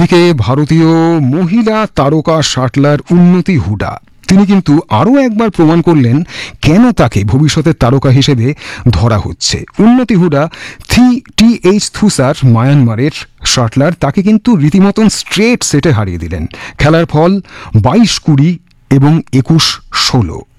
এদিকে ভারতীয় মহিলা তারকা শাটলার উন্নতি হুডা তিনি কিন্তু আরও একবার প্রমাণ করলেন কেন তাকে ভবিষ্যতের তারকা হিসেবে ধরা হচ্ছে। উন্নতি হুডা টি.এইচ. থুসার মায়ানমারের শাটলার তাকে কিন্তু রীতিমতন স্ট্রেট সেটে হারিয়ে দিলেন। খেলার ফল 22-20 এবং 21-16।